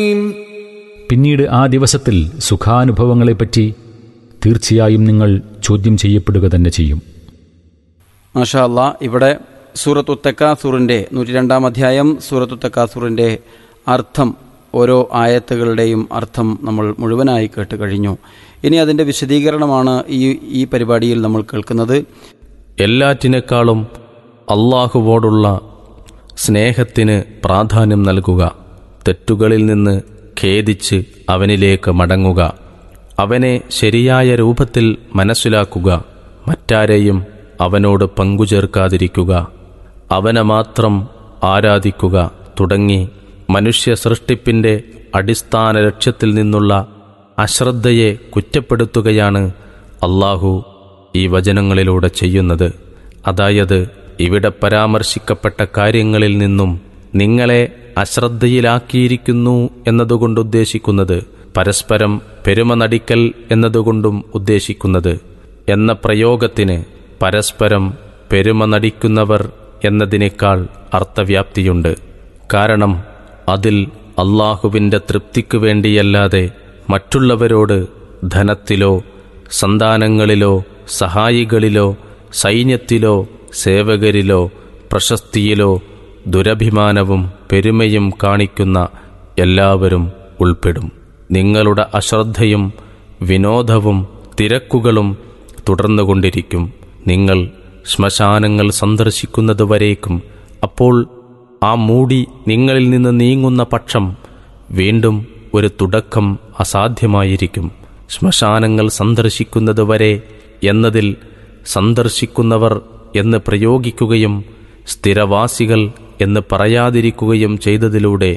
പിന്നീട് ആ ദിവസത്തിൽ സുഖാനുഭവങ്ങളെപ്പറ്റി തീർച്ചയായും നിങ്ങൾ ചോദ്യം ചെയ്യപ്പെടുക തന്നെ ചെയ്യും. മാഷാ അല്ലാ, ഇവിടെ സൂറത്തു തക്കാസുറിൻ്റെ 102-ാം അധ്യായം സൂറത്തു തക്കാസുറിൻ്റെ അർത്ഥം, ഓരോ ആയത്തുകളുടെയും അർത്ഥം നമ്മൾ മുഴുവനായി കേട്ട് കഴിഞ്ഞു. ഇനി അതിൻ്റെ വിശദീകരണമാണ് ഈ പരിപാടിയിൽ നമ്മൾ കേൾക്കുന്നത്. എല്ലാറ്റിനേക്കാളും അള്ളാഹുവോടുള്ള സ്നേഹത്തിന് പ്രാധാന്യം നൽകുക, തെറ്റുകളിൽ നിന്ന് ഖേദിച്ച് അവനിലേക്ക് മടങ്ങുക, അവനെ ശരിയായ രൂപത്തിൽ മനസ്സിലാക്കുക, മറ്റാരെയും അവനോട് പങ്കുചേർക്കാതിരിക്കുക, അവനെ മാത്രം ആരാധിക്കുക തുടങ്ങി മനുഷ്യ സൃഷ്ടിപ്പിൻ്റെ അടിസ്ഥാന ലക്ഷ്യത്തിൽ നിന്നുള്ള അശ്രദ്ധയെ കുറ്റപ്പെടുത്തുകയാണ് അള്ളാഹു ഈ വചനങ്ങളിലൂടെ ചെയ്യുന്നത്. അതായത് ഇവിടെ പരാമർശിക്കപ്പെട്ട കാര്യങ്ങളിൽ നിന്നും നിങ്ങളെ അശ്രദ്ധയിലാക്കിയിരിക്കുന്നു എന്നതുകൊണ്ട് ഉദ്ദേശിക്കുന്നത് പരസ്പരം പെരുമ നടിക്കൽ എന്നതുകൊണ്ടും ഉദ്ദേശിക്കുന്നത് എന്ന പ്രയോഗത്തിന് പരസ്പരം പെരുമ നടിക്കുന്നവർ എന്നതിനേക്കാൾ അർത്ഥവ്യാപ്തിയുണ്ട്. കാരണം അതിൽ അള്ളാഹുവിൻ്റെ തൃപ്തിക്കു വേണ്ടിയല്ലാതെ മറ്റുള്ളവരോട് ധനത്തിലോ സന്താനങ്ങളിലോ സഹായികളിലോ സൈന്യത്തിലോ സേവകരിലോ പ്രശസ്തിയിലോ ദുരഭിമാനവും പെരുമയും കാണിക്കുന്ന എല്ലാവരും ഉൾപ്പെടും. നിങ്ങളുടെ അശ്രദ്ധയും വിനോദവും തിരക്കുകളും തുടർന്നുകൊണ്ടിരിക്കും, നിങ്ങൾ ശ്മശാനങ്ങൾ സന്ദർശിക്കുന്നതുവരേക്കും. അപ്പോൾ ആ മൂടി നിങ്ങളിൽ നിന്ന് നീങ്ങുന്ന പക്ഷം വീണ്ടും ഒരു തുടക്കം അസാധ്യമായിരിക്കും. ശ്മശാനങ്ങൾ സന്ദർശിക്കുന്നതുവരെ എന്നതിൽ സന്ദർശിക്കുന്നവർ എന്ന് പ്രയോഗിക്കുകയും സ്ഥിരവാസികൾ എന്ന് പറയാതിരിക്കുകയും ചെയ്തതിലൂടെ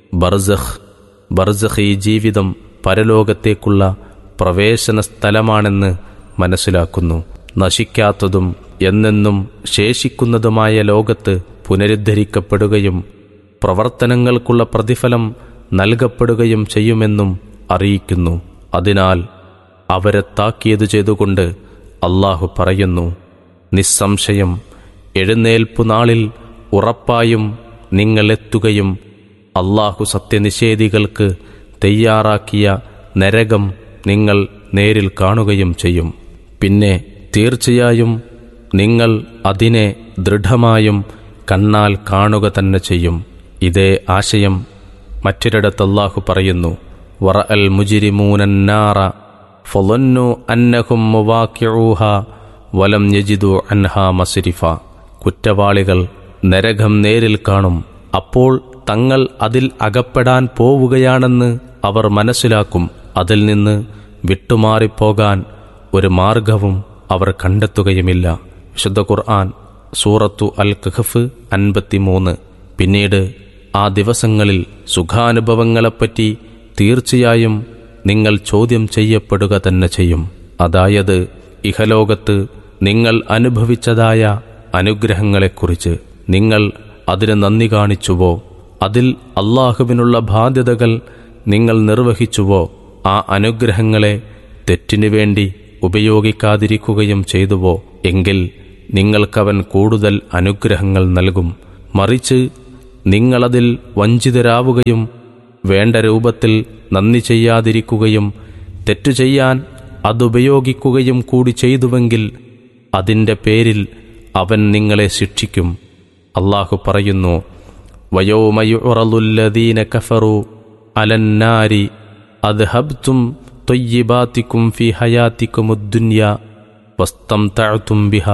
ബർസഖ് ഈ ജീവിതം പരലോകത്തേക്കുള്ള പ്രവേശന സ്ഥലമാണെന്ന് മനസ്സിലാക്കുന്നു. നശിക്കാത്തതും എന്നെന്നും ശേഷിക്കുന്നതുമായ ലോകത്ത് പുനരുദ്ധരിക്കപ്പെടുകയും പ്രവർത്തനങ്ങൾക്കുള്ള പ്രതിഫലം നൽകപ്പെടുകയും ചെയ്യുമെന്നും അറിയിക്കുന്നു. അതിനാൽ അവരെ താക്കീത് ചെയ്തുകൊണ്ട് അള്ളാഹു പറയുന്നു, നിസ്സംശയം എഴുന്നേൽപ്പുനാളിൽ ഉറപ്പായും നിങ്ങളെത്തുകയും അള്ളാഹു സത്യനിഷേധികൾക്ക് തയ്യാറാക്കിയ നരകം നിങ്ങൾ നേരിൽ കാണുകയും ചെയ്യും. പിന്നെ തീർച്ചയായും നിങ്ങൾ അതിനെ ദൃഢമായും കണ്ണാൽ കാണുക തന്നെ ചെയ്യും. ഇതേ ആശയം മറ്റൊരിടത്ത് അല്ലാഹു പറയുന്നു, വറഅൽ മുജ്രിമൂനൻ നാറ ഫളന്നു അന്നഹും മുവാഖിഊഹാ വലം യജിദു അൻഹാ മസ്രിഫ. കുറ്റവാളികൾ നരകം നേരിൽ കാണും, അപ്പോൾ തങ്ങൾ അതിൽ അകപ്പെടാൻ പോവുകയാണെന്ന് അവർ മനസ്സിലാക്കും. അതിൽ നിന്ന് വിട്ടുമാറിപ്പോകാൻ ഒരു മാർഗവും അവർ കണ്ടെത്തുകയുമില്ല. വിശുദ്ധ ഖുർആൻ സൂറത്തു അൽ കഹഫ് 53. പിന്നീട് ആ ദിവസങ്ങളിൽ സുഖാനുഭവങ്ങളെപ്പറ്റി തീർച്ചയായും നിങ്ങൾ ചോദ്യം ചെയ്യപ്പെടുക തന്നെ ചെയ്യും. അതായത് ഇഹലോകത്ത് നിങ്ങൾ അനുഭവിച്ചതായ അനുഗ്രഹങ്ങളെക്കുറിച്ച് നിങ്ങൾ അതിന് നന്ദി കാണിച്ചുവോ, അതിൽ അള്ളാഹുവിനുള്ള ബാധ്യതകൾ നിങ്ങൾ നിർവഹിച്ചുവോ, ആ അനുഗ്രഹങ്ങളെ തെറ്റിനു വേണ്ടി ഉപയോഗിക്കാതിരിക്കുകയും ചെയ്തുവോ, എങ്കിൽ നിങ്ങൾക്കവൻ കൂടുതൽ അനുഗ്രഹങ്ങൾ നൽകും. മറിച്ച് നിങ്ങളതിൽ വഞ്ചിതരാവുകയും വേണ്ട രൂപത്തിൽ നന്ദി ചെയ്യാതിരിക്കുകയും തെറ്റു ചെയ്യാൻ അതുപയോഗിക്കുകയും കൂടി ചെയ്തുവെങ്കിൽ അതിൻ്റെ പേരിൽ അവൻ നിങ്ങളെ ശിക്ഷിക്കും. അല്ലാഹു പറയുന്നു, വയൗമ യുഅറദുല്ലദീന കഫറു അലന്നാരി അദ്ഹബ്തും ത്വയ്യിബാതികും ഫീ ഹയാതികുമുദ്ദുനിയാ വസ്തംതഅതും ബിഹാ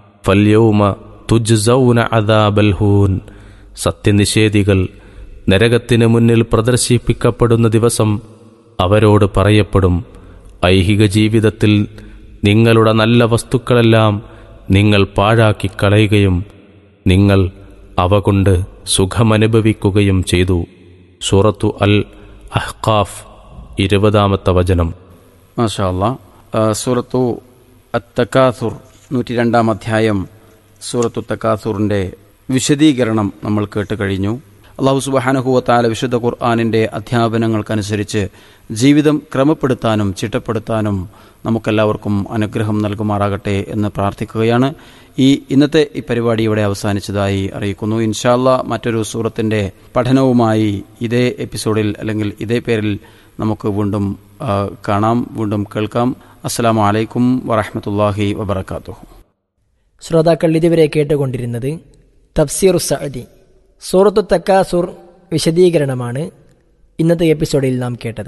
ഫൽയൗമ തുജ്സൗന അദാബൽ ഹൂൻ. സത്യനിഷേധികൾ നരകത്തിന് മുന്നിൽ പ്രദർശിപ്പിക്കപ്പെടുന്ന ദിവസം അവരോട് പറയപ്പെടും, ഐഹിക ജീവിതത്തിൽ നിങ്ങളുടെ നല്ല വസ്തുക്കളെല്ലാം നിങ്ങൾ പാഴാക്കിക്കളയുകയും നിങ്ങൾ അവ കൊണ്ട് സുഖമനുഭവിക്കുകയും ചെയ്തു. സൂറത്തു അൽ അഹ്ഖാഫ് 20-ാമത്തെ വചനം. മാഷാ അല്ലാഹ്. സൂറത്തു അത്തക്കാസുർ 102-ാം അധ്യായം സൂറത്തു തക്കാസുറിൻ്റെ വിശദീകരണം നമ്മൾ കേട്ട് കഴിഞ്ഞു. അല്ലാഹു സുബ്ഹാനഹു വ തആല വിശുദ്ധ ഖുർആനിൻ്റെ അധ്യാപനങ്ങൾക്കനുസരിച്ച് ജീവിതം ക്രമപ്പെടുത്താനും ചിട്ടപ്പെടുത്താനും നമുക്കെല്ലാവർക്കും അനുഗ്രഹം നൽകുമാറാകട്ടെ എന്ന് പ്രാർത്ഥിക്കുകയാണ്. ഇന്നത്തെ ഈ പരിപാടി ഇവിടെ അവസാനിച്ചതായി അറിയിക്കുന്നു. ഇൻഷാ അല്ലാഹ് മറ്റൊരു സൂറത്തിൻ്റെ പഠനവുമായി ഇതേ എപ്പിസോഡിൽ അല്ലെങ്കിൽ ഇതേ പേരിൽ നമുക്ക് വീണ്ടും കാണാം, വീണ്ടും കേൾക്കാം. അസ്സലാമു അലൈക്കും വറഹ്മത്തുള്ളാഹി വബറകാതുഹു. ശ്രോതാക്കൾ ഇതുവരെ കേട്ടുകൊണ്ടിരുന്നത് തഫ്സീർ സഅദി സൂറത്തു തക്കാസുർ വിശദീകരണമാണ് ഇന്നത്തെ എപ്പിസോഡിൽ നാം കേട്ടത്.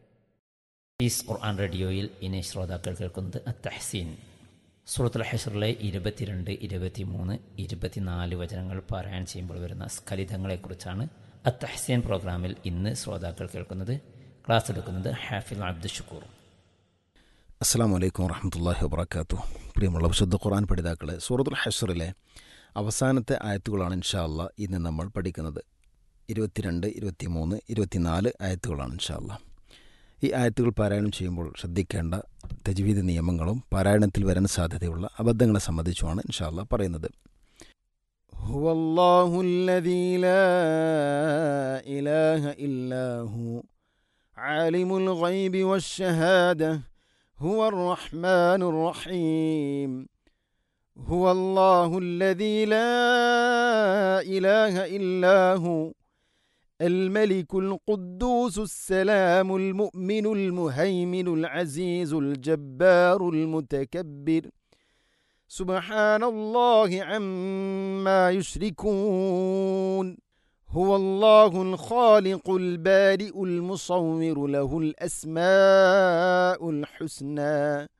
പീസ് ഖുർആൻ റേഡിയോയിൽ ഇനി ശ്രോതാക്കൾ കേൾക്കുന്നത് അത്തഹ്സീൻ സൂറത്തുൽ ഹശ്റിലെ 22, 23, 24 വചനങ്ങൾ പാരായണം ചെയ്യുമ്പോൾ വരുന്ന സ്ഖലിതങ്ങളെക്കുറിച്ചാണ് അത്തഹ്സീൻ പ്രോഗ്രാമിൽ ഇന്ന് ശ്രോതാക്കൾ കേൾക്കുന്നത്. ക്ലാസ് എടുക്കുന്നത് ഹാഫിൽ അബ്ദുൽ ഷുക്കൂർ. അസ്സലാമു അലൈക്കും വറഹ്മത്തുള്ളാഹി വബറകാതുഹു. പ്രിയമുള്ള വിശുദ്ധ ഖുർആൻ പഠിതാക്കളെ, സൂറത്തുൽ ഹശ്റിലെ അവസാനത്തെ ആയത്തുകളാണ് ഇൻഷാ അല്ലാഹ് ഇന്ന് നമ്മൾ പഠിക്കുന്നത്. 22, 23, 24 ആയത്തുകളാണ് ഇൻഷാ അല്ലാഹ്. ഈ ആയത്തുകൾ പാരായണം ചെയ്യുമ്പോൾ ശ്രദ്ധിക്കേണ്ട തജ്വീദ് നിയമങ്ങളും പാരായണത്തിൽ വരാൻ സാധ്യതയുള്ള അബദ്ധങ്ങളെ സംബന്ധിച്ചുമാണ് ഇൻഷാ അല്ലാഹ് പറയുന്നത്. ഹുവല്ലാഹുല്ലദീ ലാ ഇലാഹ ഇല്ലാ ഹു ആലിമുൽ ഗൈബി വശ്ശഹാദ ഹുവർ റഹ്മാനുർ റഹീം. هو الله الذي لا إله إلا هو الملك القدوس السلام المؤمن المهيمن العزيز الجبار المتكبر سبحان الله عما يشركون. هو الله الخالق البارئ المصور له الأسماء الحسنى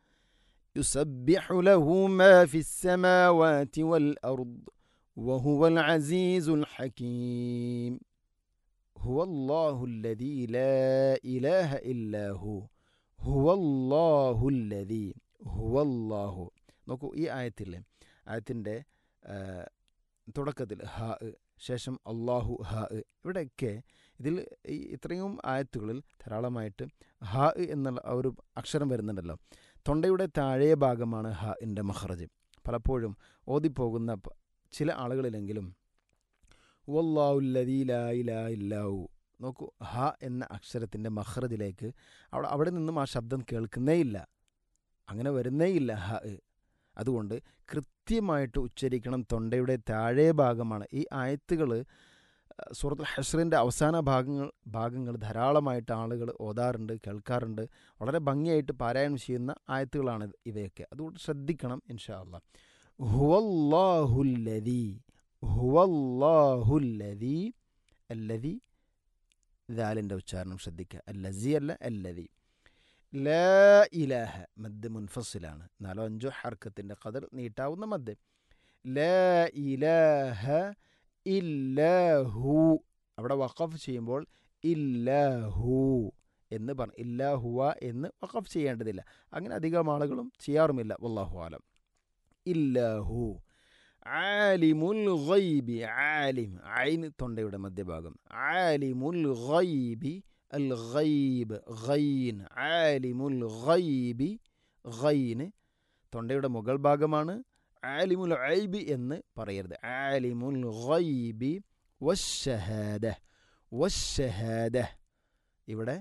يسبح له ما في السماوات والأرض وهو العزيز الحكيم. هو الله الذي لا إله إلا هو هو الله الذي هو الله. നോക്കൂ, ഈ ആയത്തിൻ്റെ തുടക്കത്തിൽ ഹാ, ശേഷം അള്ളാഹു ഹാ. ഇവിടെയൊക്കെ ഇത്രയും ആയത്തുകളിൽ ധാരാളമായിട്ട് ഹാ എന്നുള്ള ഒരു അക്ഷരം വരുന്നുണ്ടല്ലോ. തൊണ്ടയുടെ താഴെ ഭാഗമാണ് ഹാഇൻ്റെ മഖ്റജ്. പലപ്പോഴും ഓതിപ്പോകുന്ന ചില ആളുകളിലെങ്കിലും വല്ലാഹുല്ലദീ ലാ ഇലാഹ ഇല്ലാഹു, നോക്കൂ, ഹ എന്ന അക്ഷരത്തിൻ്റെ മഖ്റജിലേക്ക് അവിടെ നിന്നും ആ ശബ്ദം കേൾക്കുന്നേയില്ല, അങ്ങനെ വരുന്നേയില്ല ഹ. അതുകൊണ്ട് കൃത്യമായിട്ട് ഉച്ചരിക്കണം. തൊണ്ടയുടെ താഴെ ഭാഗമാണ്. ഈ ആയത്തുകൾ സൂറത്തുൽ ഹശ്റിൻ്റെ അവസാന ഭാഗങ്ങൾ ധാരാളമായിട്ട് ആളുകൾ ഓതാറുണ്ട്, കേൾക്കാറുണ്ട്. വളരെ ഭംഗിയായിട്ട് പാരായണം ചെയ്യുന്ന ആയത്തുകളാണ് ഇവയൊക്കെ. അതുകൊണ്ട് ശ്രദ്ധിക്കണം ഇൻഷാ അല്ലാഹ്. ഹുവല്ലാഹുല്ലദീ, ഹുവല്ലാഹുല്ലദീ, അല്ലദീ, ദാലിൻ്റെ ഉച്ചാരണം ശ്രദ്ധിക്കുക. അല്ലസി അല്ല, അല്ലദീ. ലാ ഇലാഹ മദ് മുൻഫസിലാണ്. 4-5 ഹർക്കത്തിൻ്റെ ഖദർ നീട്ടാവുന്ന മദ്. ലാ ഇലാഹ ഇല്ലാഹു, അവിടെ വഖഫ് ചെയ്യുമ്പോൾ ഇല്ലാഹു എന്ന് പറഞ്ഞു, ഇല്ലാഹുവ എന്ന് വഖഫ് ചെയ്യേണ്ടതില്ല. അങ്ങനെ അധികം ആളുകളും ചെയ്യാറുമില്ല. വല്ലാഹു ആലം. ഇല്ലാഹു. ആലിമുൽ ഗൈബി, ആലിം, ഐൻ തൊണ്ടയുടെ മധ്യഭാഗം. ആലിമുൽ ഗൈബി, അൽ ഗൈബ്, ഗൈൻ, ആലിമുൽ ഗൈബി, ഗൈന് തൊണ്ടയുടെ മുകൾ ഭാഗമാണ്. ആലിമുൽ ഗൈബി എന്ന് പറയരുത്. ആലിമുൽ ഗൈബി വശ്ശഹാദ, വശ്ശഹാദ. ഇവിടെ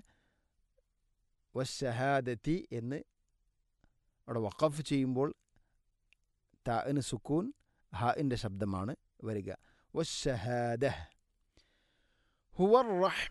വശ്ശഹാദതി എന്ന് അവിടെ വഖഫ് ചെയ്യുമ്പോൾ താഇന് സുക്കൂൻ, ഹാഇൻ്റെ ശബ്ദമാണ് വരിക. വശ്ശഹാദ. ഹുവർ